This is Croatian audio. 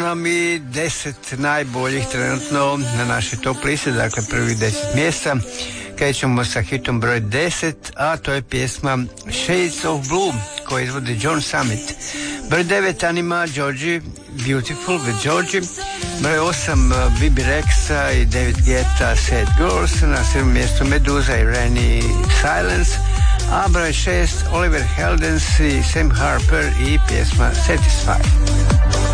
nam i 10 najboljih trenutno na našoj top listi, dakle prvih 10 mjesta. Krećemo sa hitom broj 10, a to je pjesma Shades of Blue koju izvodi John Summit. Broj 9 Anima Georgie, Beautiful with Georgie. Broj 8 Bibi Rexa i David Guetta, Sad Girls. Na 7. mjestu Meduza i Rennie Silence. A broj 6 Oliver Heldens i Sam Harper i pjesma Satisfied.